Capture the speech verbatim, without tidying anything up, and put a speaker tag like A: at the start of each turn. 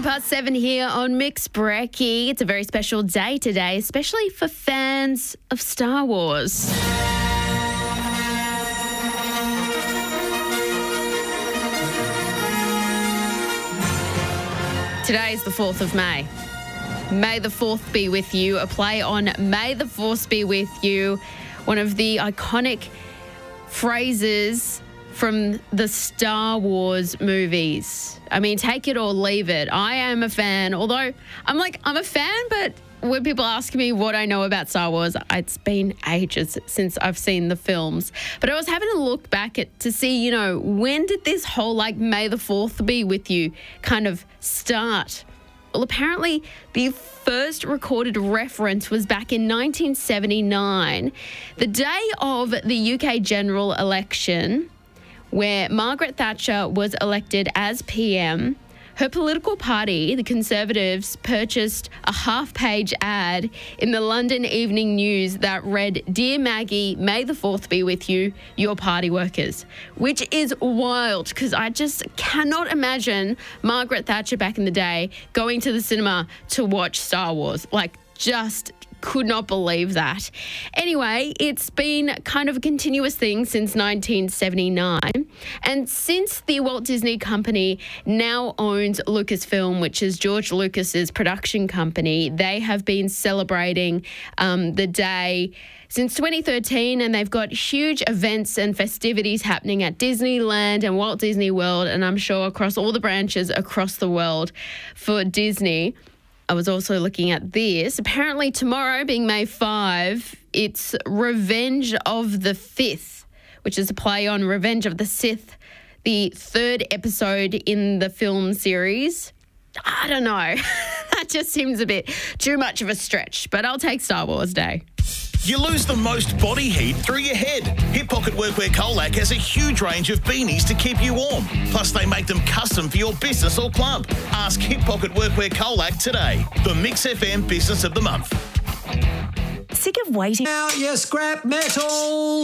A: past seven here on Mix Brekkie. It's a very special day today, especially for fans of Star Wars. Today is the fourth of May. May the fourth be with you. A play on May the Force be with you. One of the iconic phrases from the Star Wars movies. I mean, take it or leave it. I am a fan, although I'm like, I'm a fan, but when people ask me what I know about Star Wars, it's been ages since I've seen the films. But I was having a look back at to see, you know, when did this whole like May the fourth be with you kind of start? Well, apparently the first recorded reference was back in nineteen seventy-nine, the day of the U K general election, where Margaret Thatcher was elected as P M. Her political party, the Conservatives, purchased a half-page ad in the London Evening News that read, "Dear Maggie, May the fourth be with you, your party workers," which is wild because I just cannot imagine Margaret Thatcher back in the day going to the cinema to watch Star Wars. Like, just could not believe that. Anyway, it's been kind of a continuous thing since nineteen seventy-nine. And since the Walt Disney Company now owns Lucasfilm, which is George Lucas's production company, they have been celebrating um, the day since twenty thirteen, and they've got huge events and festivities happening at Disneyland and Walt Disney World, and I'm sure across all the branches across the world for Disney. I was also looking at this. Apparently tomorrow, being May fifth, it's Revenge of the Fifth, which is a play on Revenge of the Sith, the third episode in the film series. I don't know. That just seems a bit too much of a stretch, but I'll take Star Wars Day.
B: You lose the most body heat through your head. Hip Pocket Workwear Colac has a huge range of beanies to keep you warm. Plus, they make them custom for your business or club. Ask Hip Pocket Workwear Colac today. The Mix F M Business of the Month.
C: Sick of waiting.
D: Out your scrap metal.